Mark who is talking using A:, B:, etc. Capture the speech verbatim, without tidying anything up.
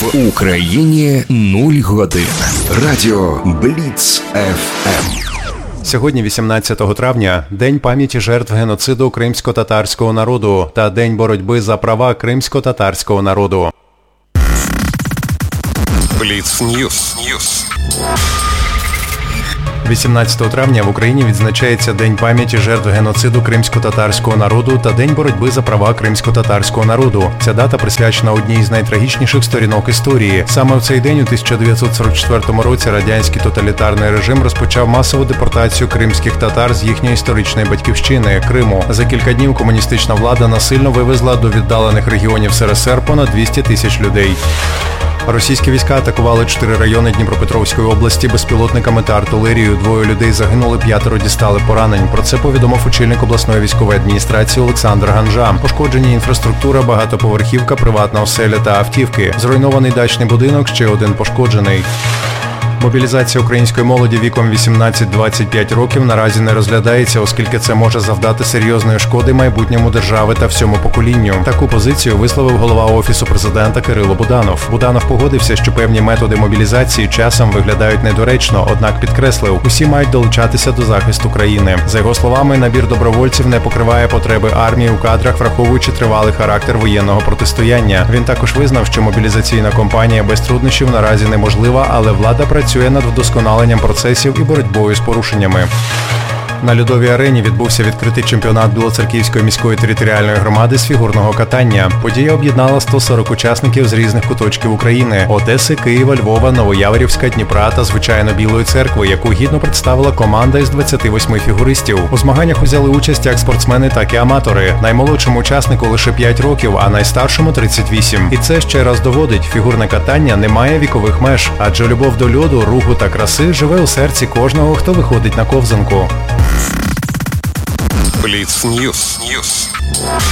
A: В Україні нуль годин. Радіо Бліц еф ем.
B: Сьогодні, вісімнадцятого травня, День пам'яті жертв геноциду кримсько-татарського народу та День боротьби за права кримсько-татарського народу.
A: Бліц Ньюс.
B: вісімнадцятого травня в Україні відзначається День пам'яті жертв геноциду кримсько-татарського народу та День боротьби за права кримсько-татарського народу. Ця дата присвячена одній з найтрагічніших сторінок історії. Саме в цей день у тисяча дев'ятсот сорок четвертому році радянський тоталітарний режим розпочав масову депортацію кримських татар з їхньої історичної батьківщини – Криму. За кілька днів комуністична влада насильно вивезла до віддалених регіонів ес ер ес ер понад двісті тисяч людей. Російські війська атакували чотири райони Дніпропетровської області безпілотниками та артилерією. Двоє людей загинули, п'ятеро дістали поранень. Про це повідомив очільник обласної військової адміністрації Олександр Ганжа. Пошкоджені інфраструктура, багатоповерхівка, приватна оселя та автівки. Зруйнований дачний будинок, ще один пошкоджений. Мобілізація української молоді віком вісімнадцять - двадцять п'ять років наразі не розглядається, оскільки це може завдати серйозної шкоди майбутньому держави та всьому поколінню. Таку позицію висловив голова Офісу президента Кирило Буданов. Буданов погодився, що певні методи мобілізації часом виглядають недоречно, однак підкреслив, усі мають долучатися до захисту країни. За його словами, набір добровольців не покриває потреби армії у кадрах, враховуючи тривалий характер воєнного протистояння. Він також визнав, що мобілізаційна кампанія без труднощів наразі неможлива, але влада працює над вдосконаленням процесів і боротьбою з порушеннями. На Льодовій арені відбувся відкритий чемпіонат Білоцерківської міської територіальної громади з фігурного катання. Подія об'єднала сто сорок учасників з різних куточків України – Одеси, Києва, Львова, Новояворівська, Дніпра та, звичайно, Білої церкви, яку гідно представила команда із двадцяти восьми фігуристів. У змаганнях узяли участь як спортсмени, так і аматори. Наймолодшому учаснику лише п'ять років, а найстаршому – тридцять вісім. І це ще раз доводить – фігурне катання не має вікових меж, адже любов до льоду, руху та краси живе у серці кожного, хто виходить на ковзанку.
A: Бліц Ньюс.